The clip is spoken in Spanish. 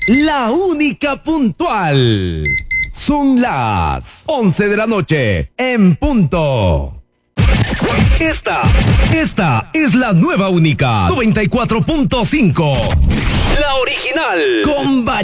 la única puntual. Son las 11 de la noche en punto. Esta es la nueva única 94.5. La original. Con